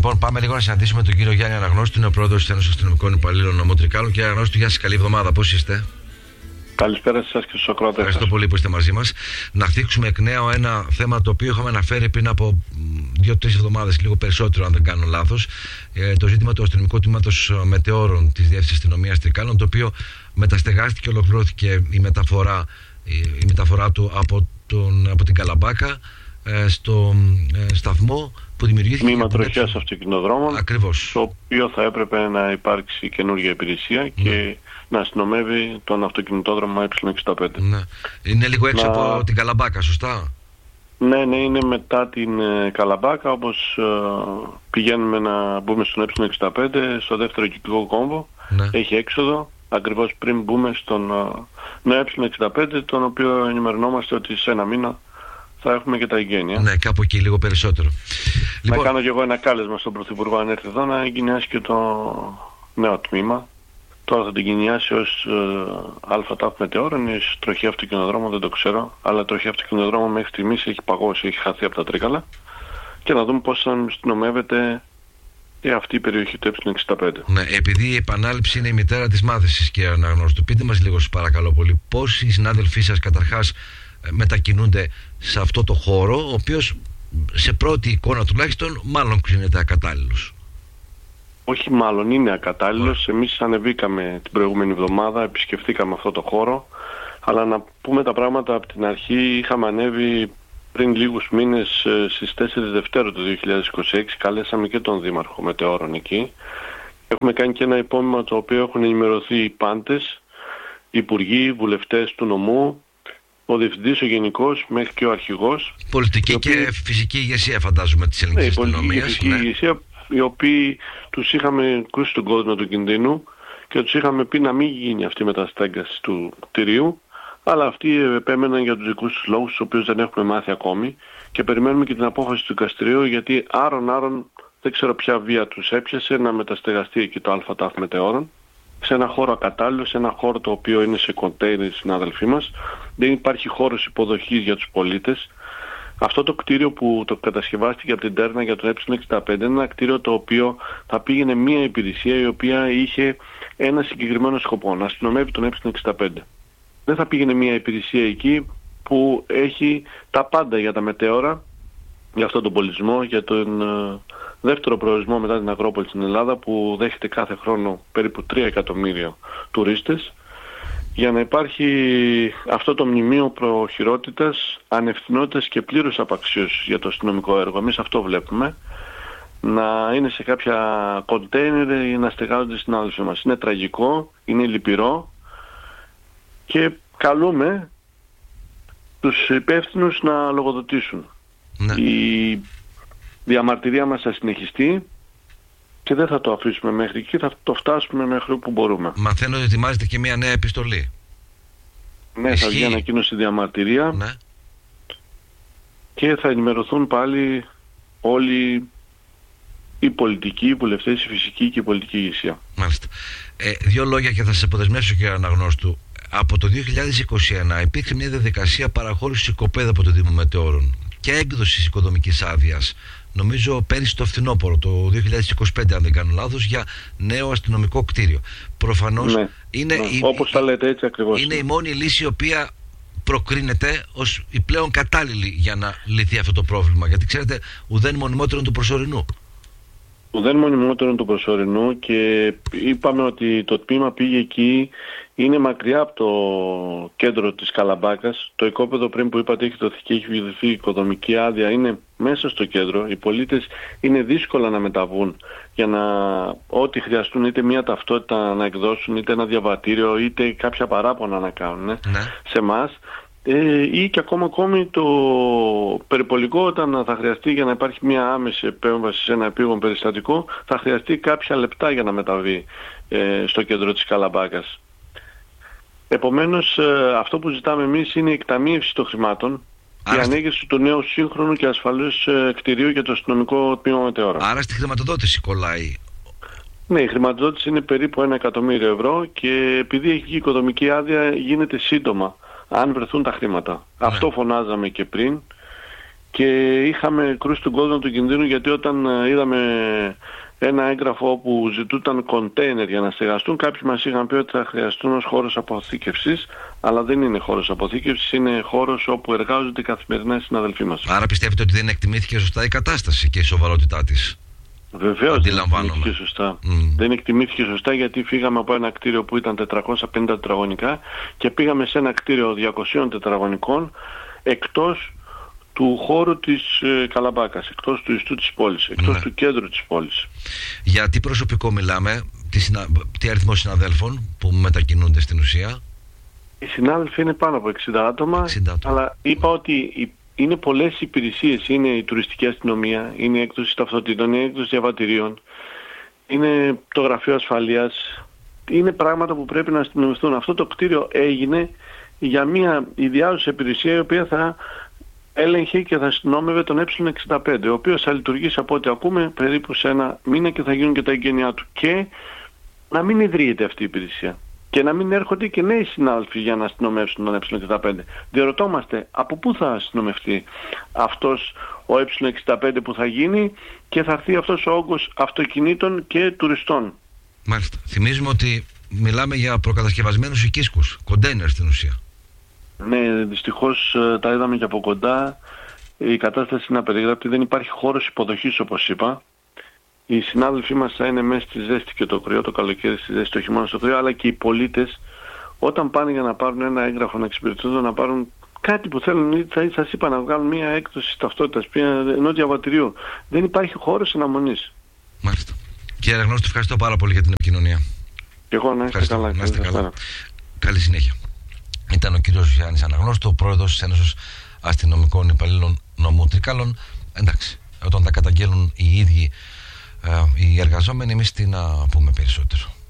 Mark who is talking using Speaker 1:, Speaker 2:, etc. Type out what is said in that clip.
Speaker 1: Λοιπόν, πάμε λίγο να συναντήσουμε τον κύριο Γιάννη Αναγνώστου, είναι ο πρόεδρος της Ένωσης Αστυνομικών Υπαλλήλων Νομοτρικάλων. Κύριε Αναγνώστου, γεια σας, καλή εβδομάδα. Πώς είστε?
Speaker 2: Καλησπέρα σε εσάς και στους ακροατές.
Speaker 1: Ευχαριστώ πολύ που είστε μαζί μας. Να θίξουμε εκ νέου ένα θέμα το οποίο είχαμε αναφέρει πριν από 2-3 εβδομάδες, λίγο περισσότερο, αν δεν κάνω λάθος. Το ζήτημα του αστυνομικού τμήματος μετεώρων της Διεύθυνσης Αστυνομίας Τρικάλων, το οποίο μεταστεγάστηκε και ολοκληρώθηκε η μεταφορά του από την Καλαμπάκα στο σταθμό που δημιουργήθηκε.
Speaker 2: Τμήμα τροχιάς αυτοκινητοδρόμων.
Speaker 1: Ακριβώς.
Speaker 2: Το οποίο θα έπρεπε να υπάρξει καινούργια υπηρεσία και να αστυνομεύει τον αυτοκινητόδρομο Ε65.
Speaker 1: Ναι. Είναι λίγο έξω από την Καλαμπάκα, σωστά?
Speaker 2: Ναι, είναι μετά την Καλαμπάκα, όπως πηγαίνουμε να μπούμε στον Ε65, στο δεύτερο κυκλικό κόμβο.
Speaker 1: Ναι.
Speaker 2: Έχει έξοδο, ακριβώς πριν μπούμε στον Ε65, τον οποίο ενημερωνόμαστε ότι σε ένα μήνα θα έχουμε και τα εγγένεια.
Speaker 1: Ναι, κάπου εκεί λίγο περισσότερο.
Speaker 2: Να κάνω και εγώ ένα κάλεσμα στον Πρωθυπουργό, αν έρθει εδώ, να εγκαινιάσει και το νέο τμήμα. Τώρα θα την εγκαινιάσει ως ΑΤΑΦ μετεώρων, η τροχή αυτοκινητοδρόμου δεν το ξέρω, αλλά τροχή αυτοκινητοδρόμου μέχρι στιγμής έχει παγώσει, έχει χαθεί από τα Τρίκαλα, και να δούμε πώς θα αστυνομεύεται και αυτή η περιοχή του Ε65.
Speaker 1: Ναι, επειδή η επανάληψη είναι η μητέρα της μάθησης, κύριε Αναγνώστου, πείτε μας λίγο, σας παρακαλώ πολύ, πώς οι συνάδελφοί σας καταρχάς μετακινούνται σε αυτό το χώρο, ο οποίος σε πρώτη εικόνα τουλάχιστον μάλλον κρίνεται ακατάλληλος?
Speaker 2: Όχι, μάλλον είναι ακατάλληλος. Εμείς ανεβήκαμε την προηγούμενη εβδομάδα, επισκεφθήκαμε αυτό το χώρο, αλλά να πούμε τα πράγματα από την αρχή. Είχαμε ανέβει πριν λίγους μήνες, στις 4 Δευτέρου του 2026, καλέσαμε και τον Δήμαρχο Μετεώρων εκεί. Έχουμε κάνει και ένα υπόμνημα το οποίο έχουν ενημερωθεί οι πάντες, οι υπουργοί, οι βουλευτές του νομού, ο διευθυντής, ο γενικός, μέχρι και ο αρχηγός.
Speaker 1: Πολιτική και φυσική ηγεσία, φαντάζομαι, της ελληνικής αστυνομίας.
Speaker 2: Πολιτική και φυσική ηγεσία, οι οποίοι τους είχαμε κρούσει τον κόσμο του κινδύνου και τους είχαμε πει να μην γίνει αυτή η μεταστέγκαση του κτηρίου, αλλά αυτοί επέμεναν για τους δικούς τους λόγους, τους οποίους δεν έχουμε μάθει ακόμη, και περιμένουμε και την απόφαση του δικαστηρίου, γιατί άρον δεν ξέρω ποια βία τους έπιασε να μεταστεγαστεί εκεί το ΑΤΑΦ μετεώρων, σε ένα χώρο ακατάλληλο, σε ένα χώρο το οποίο είναι σε κοντέινερ, συνάδελφοί μας. Δεν υπάρχει χώρος υποδοχής για τους πολίτες. Αυτό το κτίριο που το κατασκευάστηκε από την Τέρνα για το Ε65 είναι ένα κτίριο το οποίο θα πήγαινε μια υπηρεσία η οποία είχε ένα συγκεκριμένο σκοπό, να αστυνομεύει τον Ε65. Δεν θα πήγαινε μια υπηρεσία εκεί που έχει τα πάντα για τα μετέωρα, για αυτόν τον πολιτισμό, για τον δεύτερο προορισμό μετά την Ακρόπολη στην Ελλάδα, που δέχεται κάθε χρόνο περίπου 3 εκατομμύρια τουρίστες, για να υπάρχει αυτό το μνημείο προχειρότητας, ανευθυνότητας και πλήρους απαξίωσης για το αστυνομικό έργο. Εμείς αυτό βλέπουμε, να είναι σε κάποια κοντέινερ ή να στεγάζονται στην άδελφοι μας. Είναι τραγικό, είναι λυπηρό, και καλούμε τους υπεύθυνους να λογοδοτήσουν.
Speaker 1: Ναι.
Speaker 2: Η διαμαρτυρία μας θα συνεχιστεί και δεν θα το αφήσουμε μέχρι εκεί, θα το φτάσουμε μέχρι όπου μπορούμε.
Speaker 1: Μαθαίνω ότι ετοιμάζεται και μια νέα επιστολή.
Speaker 2: Ναι, θα βγει ανακοίνωση διαμαρτυρία,
Speaker 1: ναι,
Speaker 2: και θα ενημερωθούν πάλι όλοι οι πολιτικοί, οι βουλευτές, η φυσική και η πολιτική ηγεσία.
Speaker 1: Μάλιστα. Δύο λόγια και θα σας αποδεσμεύσω, κύριε Αναγνώστου. Από το 2021 υπήρξε μια διαδικασία παραχώρησης οικοπαίδου από το Δήμο Μετεώρων και έκδοσης οικοδομικής άδειας, νομίζω πέρυσι το φθινόπωρο, το 2025 αν δεν κάνω λάθος, για νέο αστυνομικό κτίριο. Προφανώς είναι
Speaker 2: όπως τα λέτε, έτσι ακριβώς.
Speaker 1: Είναι η μόνη λύση η οποία προκρίνεται ως η πλέον κατάλληλη για να λυθεί αυτό το πρόβλημα, γιατί ξέρετε, ουδέν μονιμότερον του προσωρινού.
Speaker 2: Ουδέν μονιμότερον του προσωρινού, και είπαμε ότι το τμήμα πήγε εκεί, είναι μακριά από το κέντρο της Καλαμπάκας. Το οικόπεδο, πριν που είπατε, έχει δοθεί και έχει δοθεί οικοδομική άδεια, είναι μέσα στο κέντρο. Οι πολίτες είναι δύσκολα να μεταβούν για να ό,τι χρειαστούν, είτε μια ταυτότητα να εκδώσουν, είτε ένα διαβατήριο, είτε κάποια παράπονα να κάνουν σε εμάς. Ή και ακόμη το περιπολικό, όταν θα χρειαστεί για να υπάρχει μια άμεση επέμβαση σε ένα επίγον περιστατικό, θα χρειαστεί κάποια λεπτά για να μεταβεί στο κέντρο της Καλαμπάκας. Επομένως, αυτό που ζητάμε εμείς είναι η εκταμείευση των χρημάτων, η ανέγερση του νέου σύγχρονου και ασφαλούς κτηρίου για το αστυνομικό τμήμα μετεώρων.
Speaker 1: Άρα στη χρηματοδότηση κολλάει.
Speaker 2: Ναι, η χρηματοδότηση είναι περίπου 1 εκατομμύριο ευρώ, και επειδή έχει οικοδομική άδεια γίνεται σύντομα, αν βρεθούν τα χρήματα. Αυτό φωνάζαμε και πριν, και είχαμε κρούσει τον κόδωνα του κινδύνου, γιατί όταν είδαμε ένα έγγραφο όπου ζητούταν κοντέινερ για να στεγαστούν, κάποιοι μας είχαν πει ότι θα χρειαστούν ως χώρος αποθήκευσης, αλλά δεν είναι χώρος αποθήκευσης, είναι χώρος όπου εργάζονται καθημερινά οι συναδελφοί μας.
Speaker 1: Άρα πιστεύετε ότι δεν εκτιμήθηκε σωστά η κατάσταση και η σοβαρότητά της?
Speaker 2: Βεβαίως δεν εκτιμήθηκε σωστά. Δεν εκτιμήθηκε σωστά, γιατί φύγαμε από ένα κτίριο που ήταν 450 τετραγωνικά και πήγαμε σε ένα κτίριο 200 τετραγωνικών, εκτός του χώρου της Καλαμπάκας, εκτός του ιστού της πόλης, εκτός του κέντρου της πόλης.
Speaker 1: Για τι προσωπικό μιλάμε, τι αριθμό συναδέλφων που μετακινούνται στην ουσία?
Speaker 2: Οι συνάδελφοι είναι πάνω από 60 άτομα, αλλά είπα ότι είναι πολλές υπηρεσίες. Είναι η τουριστική αστυνομία, είναι η έκδοση ταυτοτήτων, είναι η έκδοση διαβατηρίων, είναι το γραφείο ασφαλείας. Είναι πράγματα που πρέπει να αστυνομιστούν. Αυτό το κτίριο έγινε για μια ιδιάζουσα υπηρεσία, η οποία θα έλεγχε και θα αστυνόμευε τον Ε65, ο οποίος θα λειτουργήσει, από ό,τι ακούμε, περίπου σε ένα μήνα και θα γίνουν και τα εγγένειά του. Και να μην ιδρύεται αυτή η υπηρεσία. Και να μην έρχονται και νέοι συνάδελφοι για να αστυνομεύσουν τον Ε65. Διερωτόμαστε από πού θα αστυνομευτεί αυτός ο Ε65 που θα γίνει και θα έρθει αυτός ο όγκος αυτοκινήτων και τουριστών.
Speaker 1: Μάλιστα. Θυμίζουμε ότι μιλάμε για προκατασκευασμένους οικίσκους, κοντέινερ στην ουσία.
Speaker 2: Ναι, δυστυχώς τα είδαμε και από κοντά. Η κατάσταση είναι απερίγραπτη, δεν υπάρχει χώρος υποδοχής, όπως είπα. Οι συνάδελφοί μας θα είναι μέσα στη ζέστη και το κρύο, το καλοκαίρι στη ζέστη, το χειμώνα στο κρύο, αλλά και οι πολίτες όταν πάνε για να πάρουν ένα έγγραφο να εξυπηρετούν, να πάρουν κάτι που θέλουν, σας είπα, να βγάλουν μια έκδοση ταυτότητας, ενός διαβατηρίου. Δεν υπάρχει χώρος αναμονής.
Speaker 1: Μάλιστα. Κύριε Αναγνώστου, ευχαριστώ πάρα πολύ για την επικοινωνία.
Speaker 2: Και εγώ να είστε καλά.
Speaker 1: Να είστε καλά. Καλή συνέχεια. Ήταν ο κύριος Γιάννης Αναγνώστου, πρόεδρος της Ένωσης Αστυνομικών Υπαλλήλων Νομού Τρικάλων. Εντάξει, όταν τα καταγγέλνουν οι ίδιοι οι εργαζόμενοι, εμείς τι να πούμε περισσότερο.